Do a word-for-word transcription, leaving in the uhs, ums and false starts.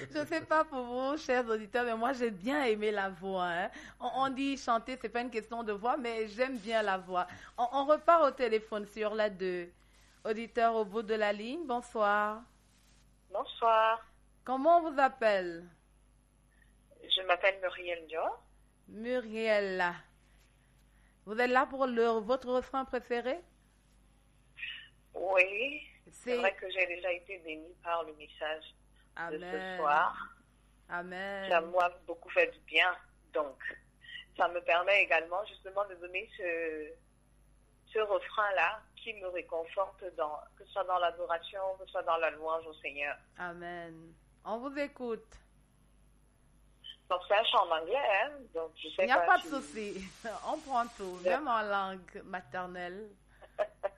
Je ne sais pas pour vous, chers auditeurs, mais moi j'ai bien aimé la voix. Hein. On, on dit chanter, c'est pas une question de voix, mais j'aime bien la voix. On, on repart au téléphone sur la deux. Auditeur au bout de la ligne, bonsoir. Bonsoir. Comment on vous appelle? Je m'appelle Muriel Dior. Muriel. Vous êtes là pour le, votre refrain préféré? Oui. C'est vrai que j'ai déjà été bénie par le message Amen. de ce soir. Amen. Ça m'a beaucoup fait du bien. Donc, ça me permet également justement de donner ce, ce refrain-là qui me réconforte, dans, que ce soit dans l'adoration, que ce soit dans la louange au Seigneur. Amen. On vous écoute. Donc, c'est un chant en anglais, hein? Donc, je sais Il n'y a pas, pas si... de souci. On prend tout, même en langue maternelle.